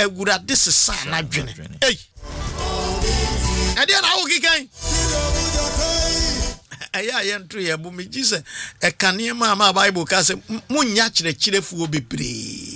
awurade sesa na dwene ei ade na wo kikan aya yentro ye bu me gise e kane ma Bible ka se munya kirekirefuo bebre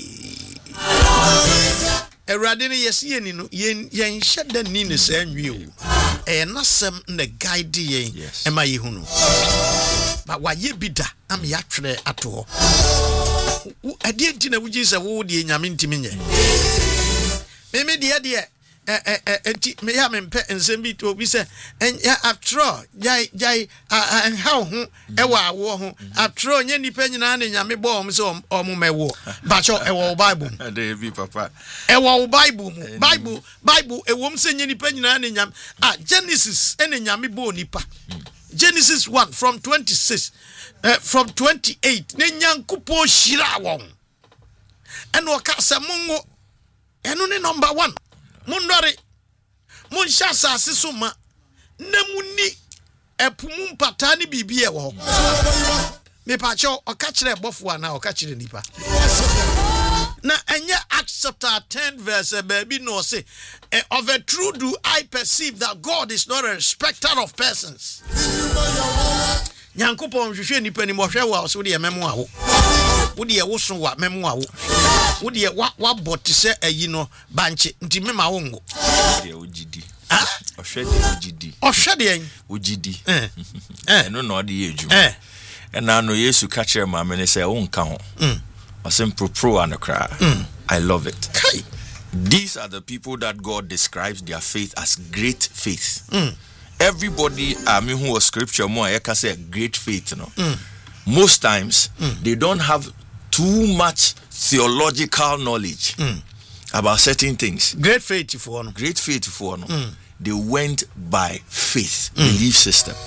awurade ne yesi ni no yen hyeda ni ne sa nwie o nasem na guide yen ema ye hunu ba waye bida am ya twere ato ade enti na wuji se wo de nyame ntimi nye me de enti me ya mempe ensem bi to bi se after jai how hu ewa awo hu after nye nipa nyina na nyame bo om se om mewo ba cho ewo Bible dey bi papa ewo Bible ewom se nye nipa nyina na nyame Genesis ene nyame bo nipa Genesis 1 from 26 from 28 ne nyankopo shira won eno ka se mungo eno ne number 1 Mundore Munsha sase so ma na muni epumu mpata ni bibi e wo me pa cho oka kire bofo ana oka kire nipa na enye Acts chapter 10 verse baby no say of a true do I perceive that God is not a respecter of persons Nyankopon hwehwe nipa ni mo hwe wa so de memo awo wo de wo so wa memo awo wo de wa boti se ayi no banche nti mema wo ngo de ogidi ohwe de ogidi no no de yeju na no Yesu ka kire ma me ne se wo nka ho pro anokra I love it. These are the people that God describes their faith as great faith. Everybody who was scripture more I can say great faith, no. Most times they don't have too much theological knowledge about certain things. Great faith for no. They went by faith, belief system.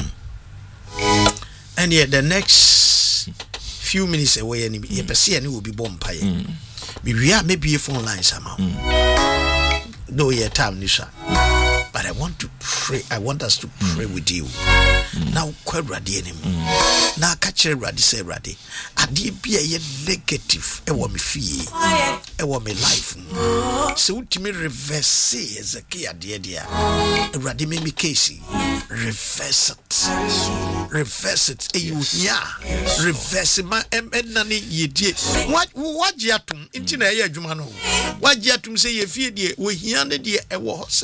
And yet the next few minutes away and you see any will be bomb pie. We are maybe a phone line somehow. No your time Nisha. But I want to pray. I want us to pray with you. Now, quite ready anymore. Now, catch a ready, say ready. I did be a negative. I want me fee. I want me life. So, to me, reverse as a key idea. Ready, me Casey. Reverse it. Reverse it. Reverse it. My nani ye did. What yatum? Intina ya Jumano. What yatum say ye fear dear? We hear the dear a was.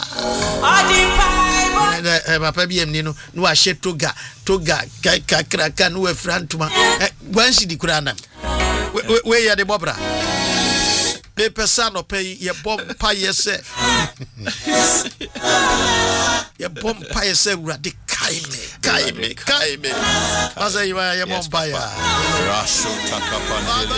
Papa BM Nino, no, I shed toga, Kakraka, no, a friend to my one city crana. Where are the Bobra? Paper son or pay your bomb pie, say. Your bomb pie, say, Kaime. As I am on fire.